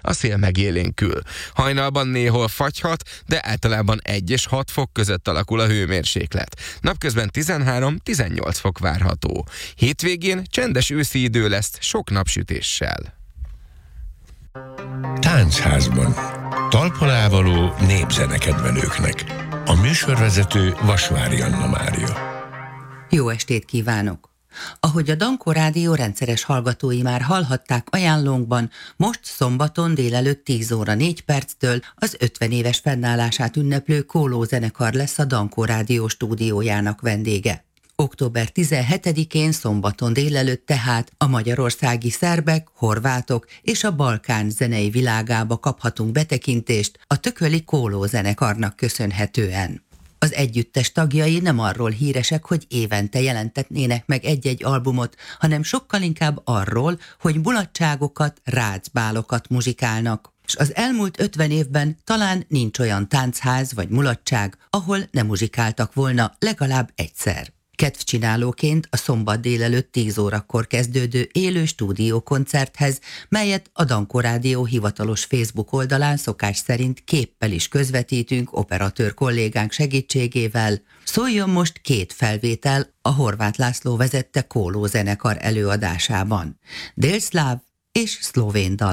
a szél megélénkül. Hajnalban néhol fagyhat, de általában 1 és 6 fok között alakul a hőmérséklet. Napközben 13-18 fok várható. Hétvégén csendes őszi idő lesz sok napsütéssel. Táncházban. Talpon népzenekedvelőknek. A műsorvezető Vasvári Anna Mária. Jó estét kívánok! Ahogy a Dankó Rádió rendszeres hallgatói már hallhatták ajánlónkban, most szombaton délelőtt 10 óra 4 perctől az 50 éves fennállását ünneplő Kóló zenekar lesz a Dankó Rádió stúdiójának vendége. Október 17-én szombaton délelőtt tehát a magyarországi szerbek, horvátok és a Balkán zenei világába kaphatunk betekintést a tököli Kóló zenekarnak köszönhetően. Az együttes tagjai nem arról híresek, hogy évente jelentetnének meg egy-egy albumot, hanem sokkal inkább arról, hogy mulatságokat, rácbálokat muzsikálnak. És az elmúlt 50 évben talán nincs olyan táncház vagy mulatság, ahol ne muzsikáltak volna legalább egyszer. Kedvcsinálóként a szombat délelőtt 10 órakor kezdődő élő stúdiókoncerthez, melyet a Dankó Rádió hivatalos Facebook oldalán szokás szerint képpel is közvetítünk operatőr kollégánk segítségével, szóljon most 2 felvétel a Horváth László vezette Kóló zenekar előadásában. Délszláv és szlovén dal